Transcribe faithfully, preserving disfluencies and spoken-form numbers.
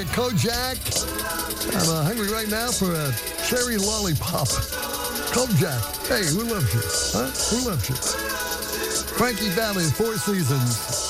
Kojak. I'm uh, hungry right now for a cherry lollipop. Kojak. Hey, who loves you? Huh? Who loves you? Frankie Valli, Four Seasons.